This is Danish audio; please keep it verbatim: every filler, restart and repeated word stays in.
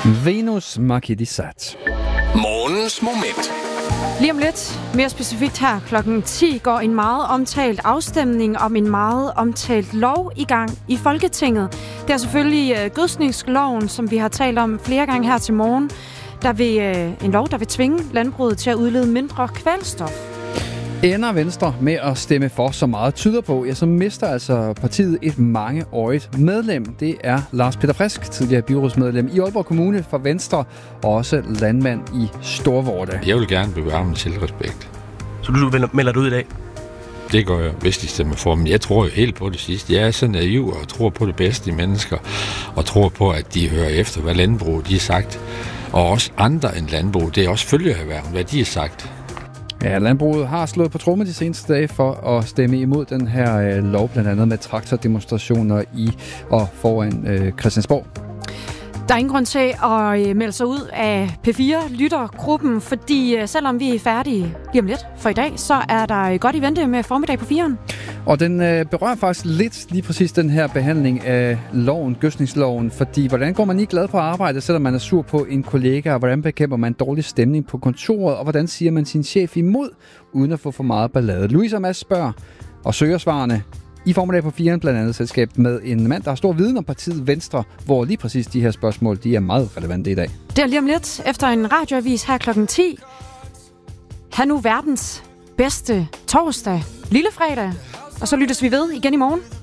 Venus Marquisat. Morgens moment. Lige om lidt, mere specifikt her klokken ti, går en meget omtalt afstemning om en meget omtalt lov i gang i Folketinget. Det er selvfølgelig uh, gødskningsloven, som vi har talt om flere gange her til morgen. Der vil uh, en lov, der vil tvinge landbruget til at udlede mindre kvælstof. Ender Venstre med at stemme for, så meget tyder på, ja, så mister altså partiet et mangeårigt medlem. Det er Lars Peter Frisk, tidligere byrådsmedlem i Aalborg Kommune for Venstre, og også landmand i Storvorde. Jeg vil gerne bevare min selvrespekt. Så du melder dig ud i dag? Det gør jeg, hvis de stemmer for. Men jeg tror jo helt på det sidste. Jeg er så naiv og tror på det bedste i mennesker, og tror på, at de hører efter, hvad landbruget de har sagt. Og også andre end landbrug. Det er også følgeerhverv, hvad de har sagt. Ja, landbruget har slået på tromme de seneste dage for at stemme imod den her øh, lov, blandt andet med traktordemonstrationer i og foran øh, Christiansborg. Der er ingen grund til at melde sig ud af P fire-lyttergruppen, fordi selvom vi er færdige lige om lidt for i dag, så er der godt i vente med formiddag på firen. Og den øh, berører faktisk lidt lige præcis den her behandling af loven, gødskningsloven, fordi hvordan går man ikke glad på arbejde, selvom man er sur på en kollega, og hvordan bekæmper man dårlig stemning på kontoret, og hvordan siger man sin chef imod, uden at få for meget ballade. Louise og Mads spørger og søger svarene i formiddag på firen, blandt andet selskab med en mand, der har stor viden om partiet Venstre, hvor lige præcis de her spørgsmål, de er meget relevante i dag. Det er lige om lidt efter en radioavis her klokken ti. Ha' nu verdens bedste torsdag, lille fredag, og så lyttes vi ved igen i morgen.